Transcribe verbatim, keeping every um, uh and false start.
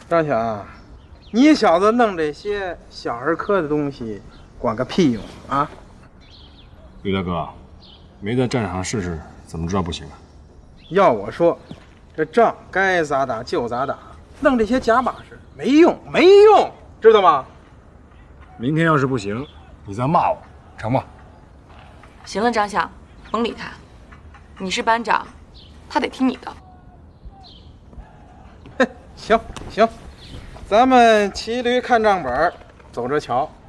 张强，你小子弄这些小儿科的东西，管个屁用啊！ 吕大哥，没在战场试试，怎么知道不行啊？ 要我说，这仗该咋打就咋打，弄这些假把式没用，没用，知道吗？ 明天要是不行，你再骂我，成吗？ 行了，张想，甭理他，你是班长，他得听你的。 嘿，行行，咱们骑驴看账本，走着瞧。